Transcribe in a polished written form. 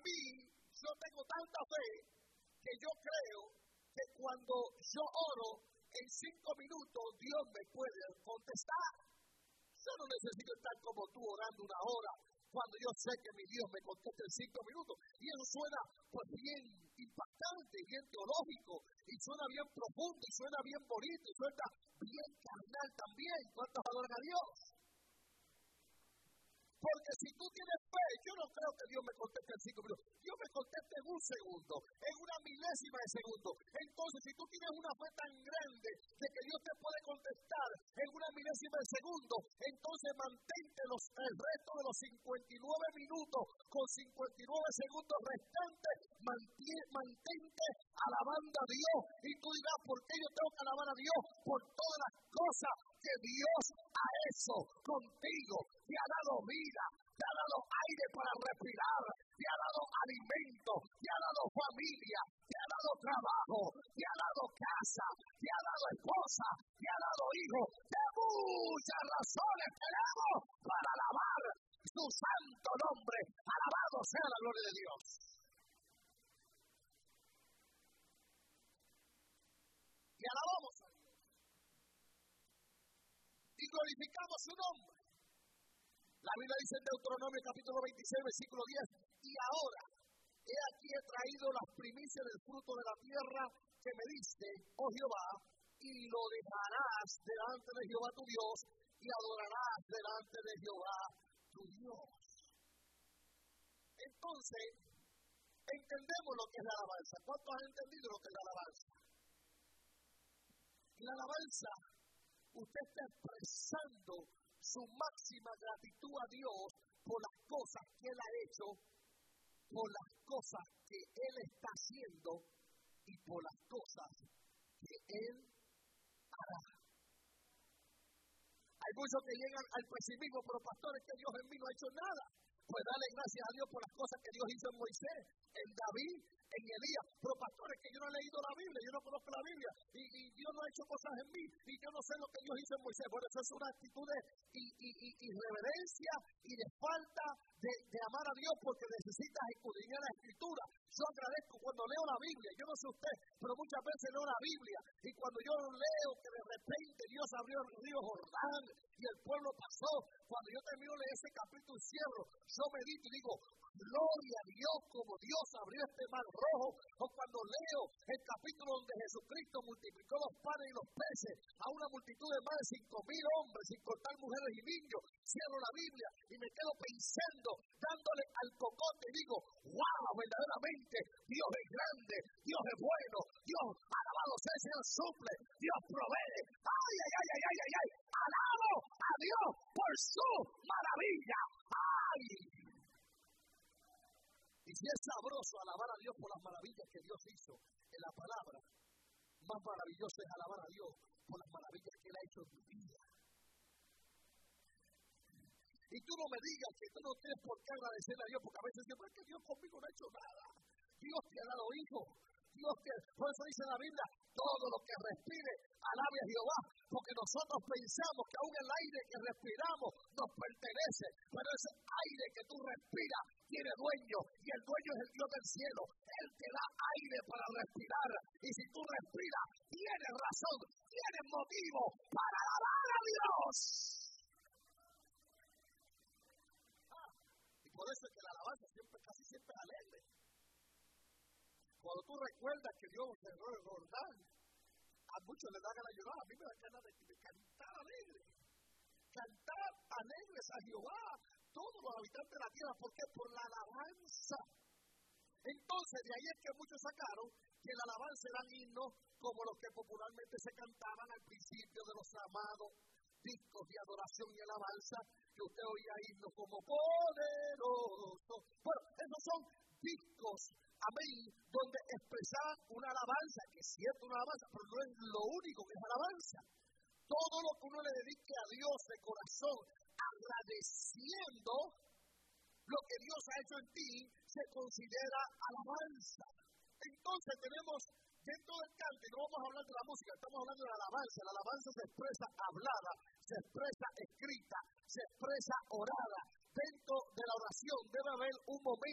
mí, yo tengo tanta fe que yo creo que cuando yo oro en 5 minutos, Dios me puede contestar. Yo no necesito estar como tú orando 1 hora cuando yo sé que mi Dios me contesta en 5 minutos. Y eso suena pues bien impactante, bien teológico, y suena bien profundo, y suena bien bonito, y suena bien carnal también. ¿Cuántos adoran a Dios? Porque si tú tienes fe, yo no creo que Dios me conteste en 5 minutos. Dios me conteste en 1 segundo, en 1 milésima de segundo. Entonces, si tú tienes una fe tan grande de que Dios te puede contestar en 1 milésima de segundo, entonces mantente el resto de los 59 minutos con 59 segundos restantes, mantente alabando a Dios. Y tú dirás, ¿por qué yo tengo que alabar a Dios? Por todas las cosas que Dios ha hecho contigo. Te ha dado vida, te ha dado aire para respirar, te ha dado alimento, te ha dado familia, te ha dado trabajo, te ha dado casa, te ha dado esposa, te ha dado hijos. De muchas razones tenemos para alabar su santo nombre. Alabado sea la gloria de Dios. Y alabamos a Dios. Y glorificamos su nombre. La Biblia dice en Deuteronomio capítulo 26, versículo 10, y ahora, he aquí he traído las primicias del fruto de la tierra que me diste, oh Jehová, y lo dejarás delante de Jehová tu Dios, y adorarás delante de Jehová tu Dios. Entonces, entendemos lo que es la alabanza. ¿Cuántos han entendido lo que es la alabanza? En la alabanza, usted está expresando su máxima gratitud a Dios por las cosas que Él ha hecho, por las cosas que Él está haciendo y por las cosas que Él hará. Hay muchos que llegan al pesimismo, pero pastores, que Dios en mí no ha hecho nada. Pues dale gracias a Dios por las cosas que Dios hizo en Moisés, en David, en Elías. Pero pastores, que yo no he leído la Biblia, yo no conozco la Biblia, y Dios no ha hecho cosas en mí, y yo no sé lo que Dios hizo en Moisés. Bueno, eso es una actitud de irreverencia y de falta de amar a Dios, porque necesitas escudriñar la Escritura. Yo agradezco cuando leo la Biblia, yo no sé usted, pero muchas veces leo la Biblia, y cuando yo leo que de repente Dios abrió el río Jordán, y el pueblo pasó, cuando yo termino de leer ese capítulo y cierro, yo medito y digo, gloria a Dios, como Dios abrió este mar rojo. O cuando leo el capítulo donde Jesucristo multiplicó los panes y los peces a una multitud de más de 5,000 hombres, sin contar mujeres y niños, cierro la Biblia y me quedo pensando, dándole al cocote y digo, wow, verdaderamente Dios es grande, Dios es bueno, Dios, alabado sea el Señor, suple, Dios provee. Ay, ay, ay, ay, ay, ay, ay, alabo a Dios por su maravilla. Ay. Y si es sabroso alabar a Dios por las maravillas que Dios hizo en la palabra, más maravilloso es alabar a Dios por las maravillas que Él ha hecho en tu vida. Y tú no me digas que tú no tienes por qué agradecerle a Dios, porque a veces digo, es que Dios conmigo no ha hecho nada. Dios te ha dado hijos. Por eso dice la Biblia, todo lo que respire, alabe a Jehová, porque nosotros pensamos que aún el aire que respiramos nos pertenece, pero ese aire que tú respiras tiene dueño, y el dueño es el Dios del cielo. Él te da aire para respirar, y si tú respiras, tienes razón, tienes motivo para alabar a Dios. Y por eso es que la alabanza casi siempre es alegre. Cuando tú recuerdas que Dios cerró el Jordán, a muchos les da ganas de llorar, a mí me da ganas de cantar alegre. Cantar alegres a Jehová, todos los habitantes de la tierra, porque por la alabanza. Entonces, de ahí es que muchos sacaron que la alabanza eran himnos como los que popularmente se cantaban al principio de los amados discos de adoración y alabanza, que usted oía himnos como poderoso. Bueno, esos son discos, amén, donde expresaban una alabanza, que es cierto una alabanza, pero no es lo único que es alabanza. Todo lo que uno le dedique a Dios de corazón, agradeciendo lo que Dios ha hecho en ti, se considera alabanza. Entonces tenemos dentro del canto, y no vamos a hablar de la música, estamos hablando de la alabanza. La alabanza se expresa hablada, se expresa escrita, se expresa orada. Dentro de la oración debe haber un momento